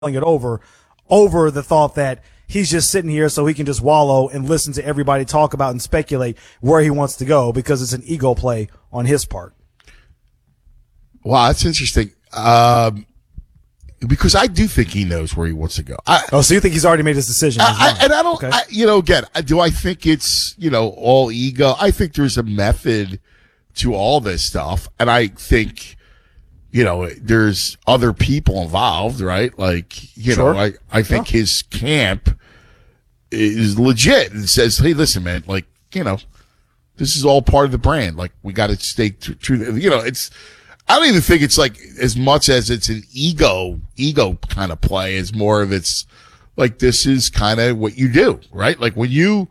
it over the thought that he's just sitting here so he can just wallow and listen to everybody talk about and speculate where he wants to go because it's an ego play on his part. Wow, that's interesting. Because I do think he knows where he wants to go. So you think he's already made his decision? Okay. Again, do I think it's, all ego? I think there's a method to all this stuff. And I think, there's other people involved, right? Like, Sure. I think his camp is legit and says, hey, listen, man, like, this is all part of the brand. Like, we got to stay true. I don't even think it's like as much as it's an ego kind of play as more of it's like, this is kind of what you do, right? Like when you're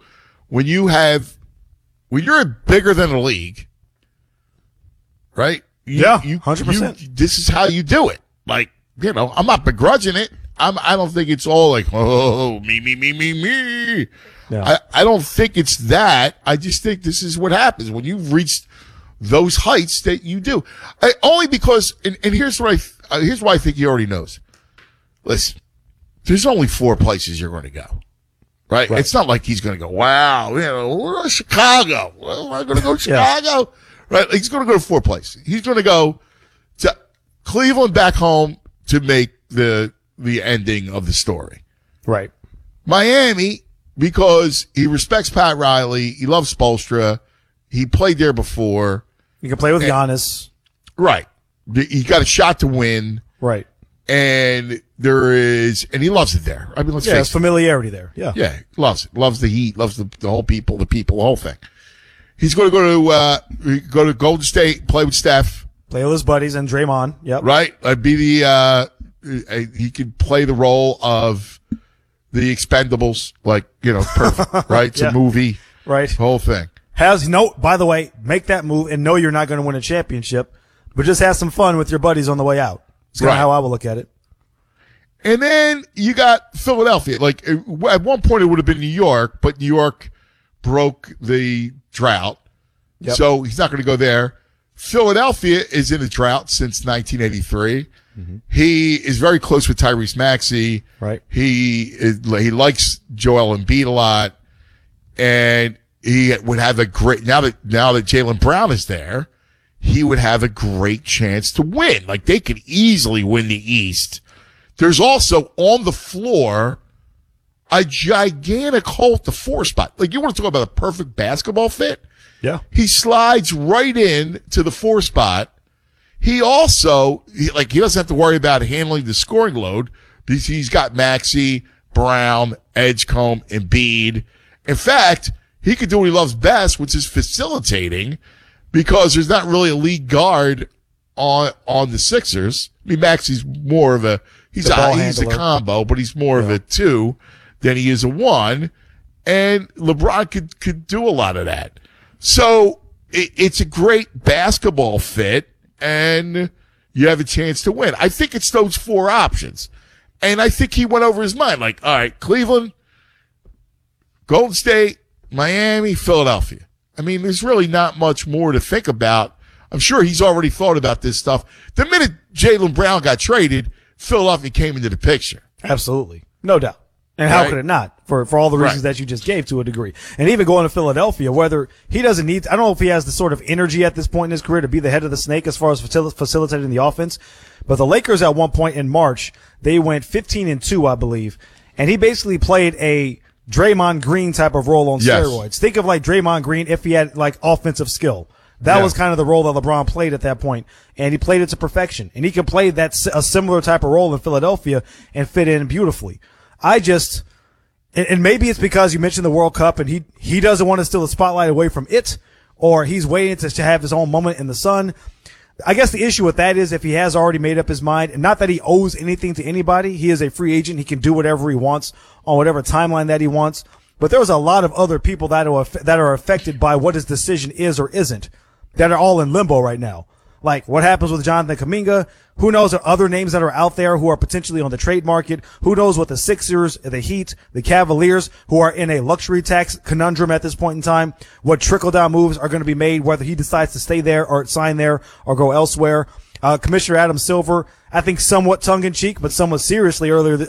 bigger than a league, right? 100%. This is how you do it. Like, I'm not begrudging it. I don't think it's all like, oh, me. Yeah. I don't think it's that. I just think this is what happens when you've reached those heights that you do. Only because, and here's why I think he already knows. Listen, there's only 4 places you're going to go. Right? It's not like he's going to go, wow, we're in Chicago. Well, am I going to go to Chicago? Right? He's going to go to 4 places. He's going to go to Cleveland back home to make the ending of the story. Right. Miami, because he respects Pat Riley. He loves Spoelstra. He played there before. You can play with Giannis. Right. He got a shot to win. Right. And he loves it there. I mean, let's face it. There's familiarity there. Yeah. Yeah. Loves it. Loves the heat. Loves the whole people, the whole thing. He's going to go to Golden State, play with Steph. Play with his buddies and Draymond. Yep. Right. He could play the role of the Expendables, like, perfect. Right. It's a movie. Right. The whole thing. By the way, make that move and know you're not going to win a championship, but just have some fun with your buddies on the way out. It's kind of how I would look at it. And then you got Philadelphia. Like, at one point it would have been New York, but New York broke the drought. Yep. So he's not going to go there. Philadelphia is in a drought since 1983. Mm-hmm. He is very close with Tyrese Maxey. Right. He likes Joel Embiid a lot. And he would have a great, now that Jaylen Brown is there, he would have a great chance to win. Like, they could easily win the East. There's also on the floor a gigantic hole at the 4 spot. Like, you want to talk about a perfect basketball fit? Yeah. He slides right in to the 4 spot. He also, he doesn't have to worry about handling the scoring load because he's got Maxey, Brown, Edgecombe, Embiid. In fact, he could do what he loves best, which is facilitating, because there's not really a lead guard on the Sixers. I mean, Maxey's more of he's a combo, but he's more of a 2 than he is a 1. And LeBron could do a lot of that. So it's a great basketball fit, and you have a chance to win. I think it's those 4 options. And I think he went over his mind, like, all right, Cleveland, Golden State, Miami, Philadelphia. I mean, there's really not much more to think about. I'm sure he's already thought about this stuff. The minute Jaylen Brown got traded, Philadelphia came into the picture. Absolutely. No doubt. And how could it not? For all the reasons that you just gave to a degree. And even going to Philadelphia, whether he doesn't need, I don't know if he has the sort of energy at this point in his career to be the head of the snake as far as facilitating the offense. But the Lakers at one point in March, they went 15-2, I believe. And he basically played a Draymond Green type of role on steroids. Think of like Draymond Green if he had like offensive skill. That was kind of the role that LeBron played at that point, and he played it to perfection. And he can play a similar type of role in Philadelphia and fit in beautifully. And maybe it's because you mentioned the World Cup and he doesn't want to steal the spotlight away from it, or he's waiting to have his own moment in the sun. I guess the issue with that is if he has already made up his mind, and not that he owes anything to anybody. He is a free agent. He can do whatever he wants on whatever timeline that he wants. But there's a lot of other people that are affected by what his decision is or isn't, that are all in limbo right now. Like what happens with Jonathan Kuminga? Who knows other names that are out there who are potentially on the trade market? Who knows what the Sixers, the Heat, the Cavaliers, who are in a luxury tax conundrum at this point in time, what trickle down moves are going to be made, whether he decides to stay there or sign there or go elsewhere. Commissioner Adam Silver, I think somewhat tongue in cheek, but somewhat seriously